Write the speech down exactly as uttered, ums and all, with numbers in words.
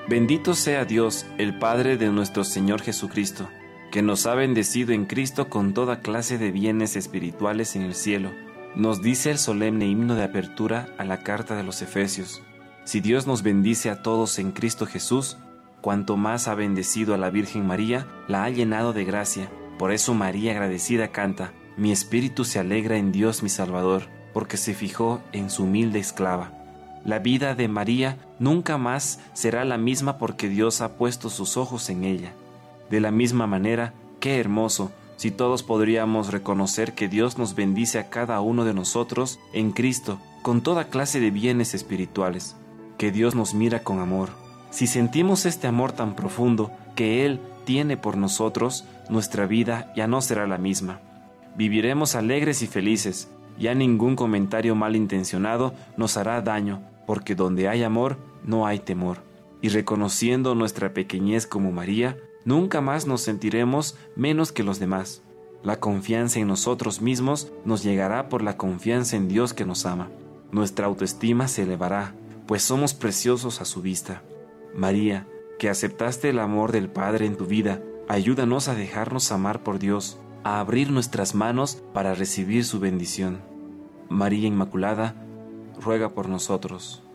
Bendito sea Dios, el Padre de nuestro Señor Jesucristo, que nos ha bendecido en Cristo con toda clase de bienes espirituales en el cielo. Nos dice el solemne himno de apertura a la carta de los Efesios: si Dios nos bendice a todos en Cristo Jesús, cuanto más ha bendecido a la Virgen María, la ha llenado de gracia. Por eso María agradecida canta: mi espíritu se alegra en Dios mi Salvador, porque se fijó en su humilde esclava. La vida de María nunca más será la misma porque Dios ha puesto sus ojos en ella. De la misma manera, qué hermoso si todos podríamos reconocer que Dios nos bendice a cada uno de nosotros en Cristo con toda clase de bienes espirituales, que Dios nos mira con amor. Si sentimos este amor tan profundo que Él tiene por nosotros, nuestra vida ya no será la misma. Viviremos alegres y felices, ya ningún comentario malintencionado nos hará daño, porque donde hay amor, no hay temor. Y reconociendo nuestra pequeñez como María, nunca más nos sentiremos menos que los demás. La confianza en nosotros mismos nos llegará por la confianza en Dios que nos ama. Nuestra autoestima se elevará, pues somos preciosos a su vista. María, que aceptaste el amor del Padre en tu vida, ayúdanos a dejarnos amar por Dios, a abrir nuestras manos para recibir su bendición. María Inmaculada, ruega por nosotros.